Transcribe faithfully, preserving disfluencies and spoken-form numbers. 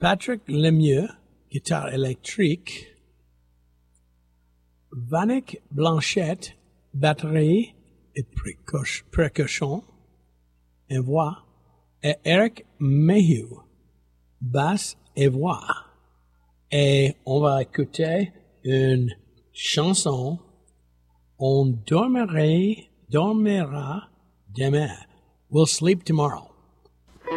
Patrick Lemieux, guitare électrique. Vanek Blanchette, batterie et percussion et voix. Et Eric Mayhew, basse et voix. Et on va écouter une chanson. On dormirait, dormira demain. We'll sleep tomorrow.